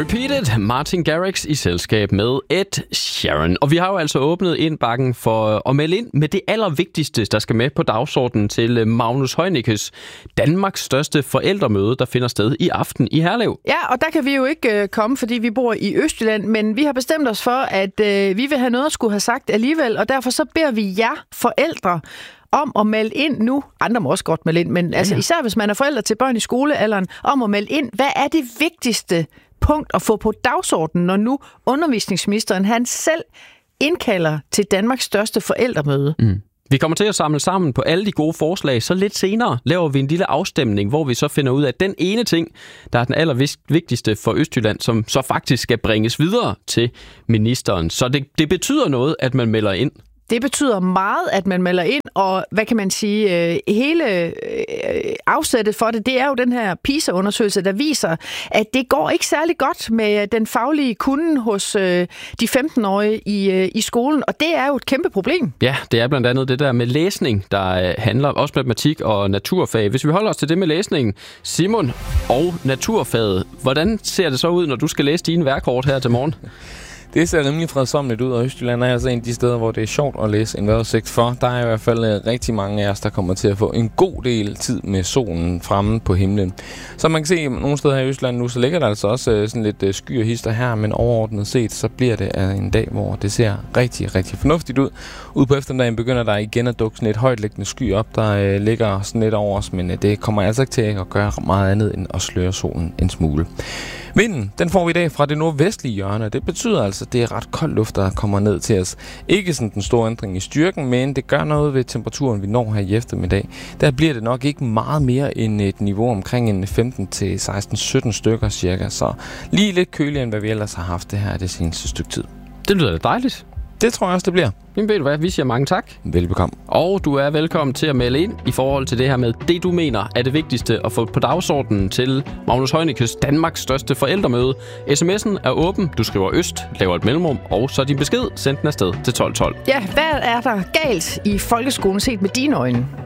Repeated, Martin Garrix i selskab med Ed Sheeran. Og vi har jo altså åbnet indbakken for at melde ind med det allervigtigste, der skal med på dagsordenen til Magnus Heunickes Danmarks største forældremøde, der finder sted i aften i Herlev. Ja, og der kan vi jo ikke komme, fordi vi bor i Østjylland, men vi har bestemt os for, at vi vil have noget at skulle have sagt alligevel, og derfor så beder vi jer forældre om at melde ind nu. Andre må også godt melde ind, men altså især hvis man er forældre til børn i skolealderen, om at melde ind. Hvad er det vigtigste punkt at få på dagsordenen, når nu undervisningsministeren han selv indkalder til Danmarks største forældremøde? Vi kommer til at samle sammen på alle de gode forslag, så lidt senere laver vi en lille afstemning, hvor vi så finder ud af den ene ting, der er den allervigtigste for Østjylland, som så faktisk skal bringes videre til ministeren. Så det betyder noget, at man melder ind. Det betyder meget, at man melder ind, og hvad kan man sige, hele afsættet for det er jo den her PISA-undersøgelse, der viser, at det går ikke særlig godt med den faglige kunden hos de 15-årige i skolen, og det er jo et kæmpe problem. Ja, det er blandt andet det der med læsning, der handler også matematik og naturfag. Hvis vi holder os til det med læsningen, Simon og naturfaget, hvordan ser det så ud, når du skal læse dine værkort her til morgen? Det ser rimelig fredsomligt ud, og Østjylland er altså en af de steder, hvor det er sjovt at læse en vejrudsigt for. Der er i hvert fald rigtig mange af os, der kommer til at få en god del tid med solen fremme på himlen. Så man kan se, nogle steder her i Østjylland nu, så ligger der altså også sådan lidt sky og hister her, men overordnet set, så bliver det en dag, hvor det ser rigtig, rigtig fornuftigt ud. Ude på eftermiddagen begynder der igen at dukke sådan et højtliggende sky op, der ligger sådan lidt over os, men det kommer altså ikke til at gøre meget andet end at sløre solen en smule. Vinden, den får vi i dag fra det nordvestlige hjørne. Det betyder altså, at det er ret kold luft, der kommer ned til os. Ikke sådan den store ændring i styrken, men det gør noget ved temperaturen, vi når her i eftermiddag. Der bliver det nok ikke meget mere end et niveau omkring en 15-16-17 stykker cirka. Så lige lidt køligere, end hvad vi ellers har haft det her det seneste stykke tid. Det lyder da dejligt. Det tror jeg også, det bliver. Jamen ved du hvad, vi siger mange tak. Velbekomme. Og du er velkommen til at melde ind i forhold til det her med det, du mener er det vigtigste at få på dagsordenen til Magnus Heunickes Danmarks største forældremøde. SMS'en er åben. Du skriver Øst, laver et mellemrum, og så din besked, send den afsted til 1212. Ja, hvad er der galt i folkeskolen set med dine øjne?